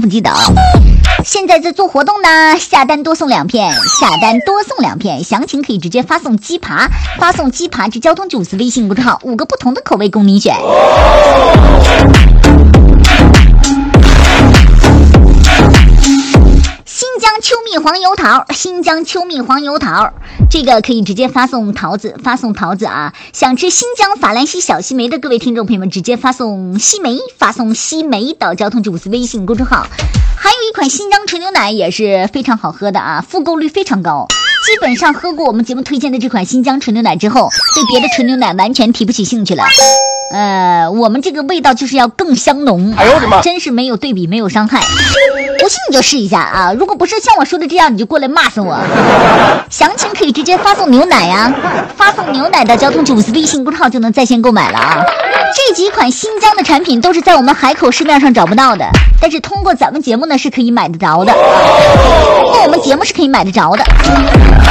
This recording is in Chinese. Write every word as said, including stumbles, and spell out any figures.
不记得啊？现在在做活动呢，下单多送两片，下单多送两片，详情可以直接发送鸡扒，发送鸡扒至交通九四微信公众号，五个不同的口味供你选。新疆秋蜜黄油桃，新疆秋蜜黄油桃，这个可以直接发送桃子，发送桃子啊！想吃新疆法兰西小西梅的各位听众朋友们，直接发送西梅，发送西梅到交通九五四微信公众号。还有一款新疆纯牛奶也是非常好喝的啊，复购率非常高。基本上喝过我们节目推荐的这款新疆纯牛奶之后，对别的纯牛奶完全提不起兴趣了。呃，我们这个味道就是要更香浓，哎呦我的妈，真是没有对比，没有伤害。不信你就试一下啊！如果不是像我说的这样，你就过来骂死我。详情可以直接发送牛奶啊，发送牛奶的交通九五四微信公众号就能在线购买了啊。这几款新疆的产品都是在我们海口市面上找不到的，但是通过咱们节目呢是可以买得着的，通过我们节目是可以买得着的。